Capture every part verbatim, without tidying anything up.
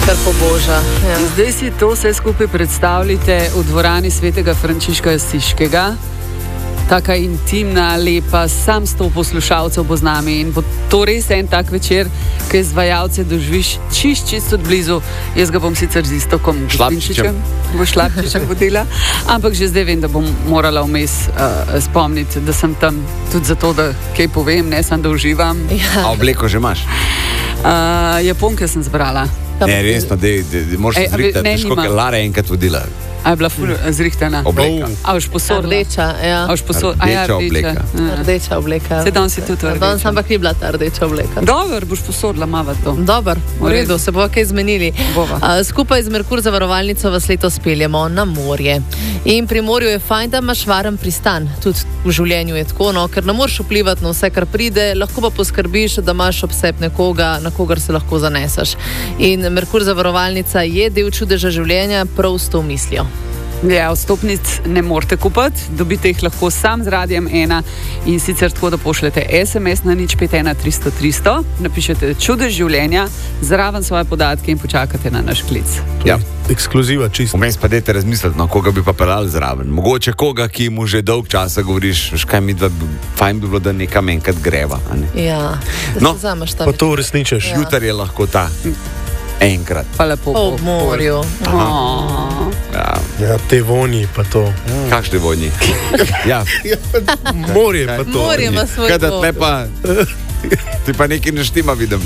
kar poboža. Ja. Zdaj si to vse skupaj predstavljate v dvorani svetega Frančiška Asiškega. Taka intimna, lepa, sam sto poslušalcev bo z nami in bo to res en tak večer, ki izvajalce doživiš čist, čist od blizu. Jaz ga bom sicer z istokom Šlapčičem. Bo Šlapčičem vodila, ampak že zdaj vem, da bom morala vmes uh, spomniti, da sem tam tudi zato, da kaj povem, ne samo da uživam. Ja. A obleko že imaš? Uh, Japonke sem zbrala. Ne, resno, da moraš zrihtati, težko, ker Lara je enkrat vodila. A je bila ful zrihtana? Obleka. A už posodila? Rdeča, ja. A už posodila? A ja, Rdeča obleka. Rdeča obleka. Se danes si tudi rdeča. Danes ampak ni bila ta rdeča obleka. Dobro, boš posodila mava to. Dobar, v redu, se bova kaj zmenili. Bova. Uh, skupaj z Merkur zavarovalnico vas letos peljemo na morje. In pri morju je fajn, da imaš varen pristan. Tudi v življenju je tako, no, ker ne moreš vplivati na vse, kar pride, lahko pa poskrbiš, da imaš ob sebi nekoga, na kogar se lahko zaneseš. In Merkur zavarovalnica je del čudeža življenja prav s to mislijo. Ja, vstopnic ne morete kupiti, dobite jih lahko sam z Radiem ena in sicer tako, da pošljete es em es na nič pet ena tristo tristo, napišete čudež življenja, zraven svoje podatke in počakate na naš klic. Ja. Ekskluziva čisto. Vmes pa dajte razmisliti, no, koga bi pa pelali zraven. Mogoče koga, ki mu že dolg časa govoriš, veš kaj mi dva, fajn bi bilo, da nekam enkrat greva. Ja, da no, se vzameš ta pa to uresničeš. Ja. Jutri je lahko ta enkrat. Pa lepo bo. ob morju. Oh. Ja. Ja, te vonji pa to. Kakšne vonji? Ja. Morje pa to. Morje ima svoj Kaj da vonj. tle pa, ti pa nekaj ne štima, vidim.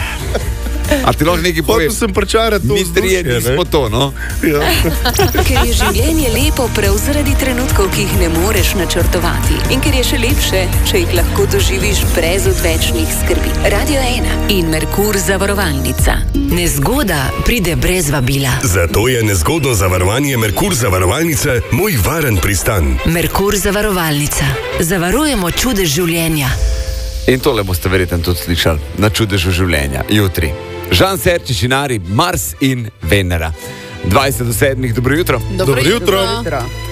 A ti lahko nekaj povem? Hotel sem pričarati to Mi trije vzdušje, ne? nismo to, no? Ja. Ker je življenje lepo prav zaradi trenutkov, ki jih ne moreš načrtovati. In ker je še lepše, če jih lahko doživiš brez odvečnih skrbi. Radio ena in Merkur zavarovalnica. Nezgoda pride brez vabila. Zato je nezgodno zavarovanje Merkur zavarovalnice moj varen pristan. Merkur zavarovalnica. Zavarujemo čudež življenja. In tole boste verjetno tudi slišali na čudežu življenja. Jutri. Žan Serčič in Ari, Mars in Venera. dvajset do sedmih, dobro jutro. Dobro Dobro jutro. jutro.